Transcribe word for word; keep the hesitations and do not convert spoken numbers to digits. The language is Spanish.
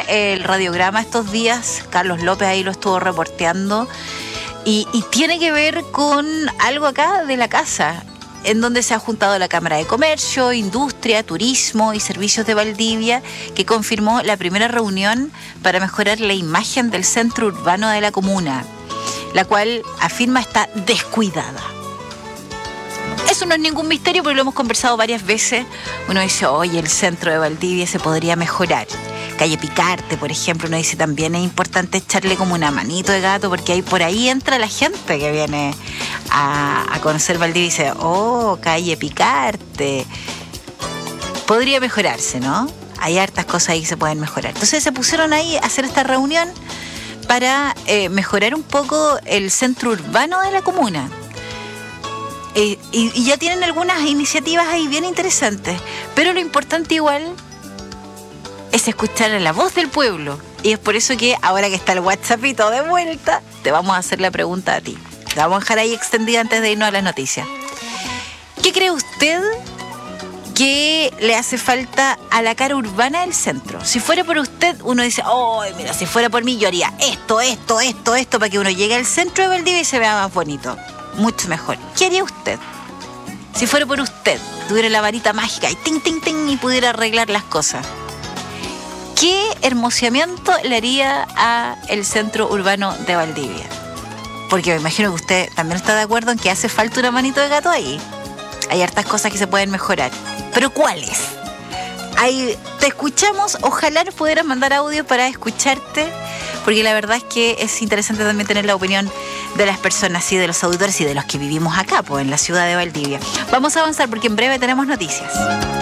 el radiograma estos días, Carlos López ahí lo estuvo reporteando, y, y tiene que ver con algo acá de la casa, en donde se ha juntado la Cámara de Comercio, Industria, Turismo y Servicios de Valdivia, que confirmó la primera reunión para mejorar la imagen del centro urbano de la comuna, la cual afirma está descuidada. Eso no es ningún misterio porque lo hemos conversado varias veces. Uno dice, oye, el centro de Valdivia se podría mejorar. Calle Picarte, por ejemplo, uno dice también es importante echarle como una manito de gato porque ahí por ahí entra la gente que viene a, a conocer Valdivia y dice, oh, Calle Picarte. Podría mejorarse, ¿no? Hay hartas cosas ahí que se pueden mejorar. Entonces se pusieron ahí a hacer esta reunión para eh, mejorar un poco el centro urbano de la comuna. Eh, y, y ya tienen algunas iniciativas ahí bien interesantes, pero lo importante igual es escuchar a la voz del pueblo, y es por eso que ahora que está el WhatsAppito de vuelta, te vamos a hacer la pregunta a ti. La vamos a dejar ahí extendida antes de irnos a las noticias. ¿Qué cree usted que le hace falta a la cara urbana del centro? Si fuera por usted, uno dice, oh, mira, si fuera por mí yo haría esto, esto, esto, esto, para que uno llegue al centro de Valdivia y se vea más bonito. Mucho mejor. ¿Qué haría usted? Si fuera por usted, tuviera la varita mágica y ting, ting, ting y pudiera arreglar las cosas. ¿Qué hermoseamiento le haría a el centro urbano de Valdivia? Porque me imagino que usted también está de acuerdo en que hace falta una manito de gato ahí. Hay hartas cosas que se pueden mejorar. ¿Pero cuáles? Ahí te escuchamos. Ojalá nos pudieras mandar audio para escucharte, porque la verdad es que es interesante también tener la opinión de las personas y de los auditores y de los que vivimos acá, pues, en la ciudad de Valdivia. Vamos a avanzar porque en breve tenemos noticias.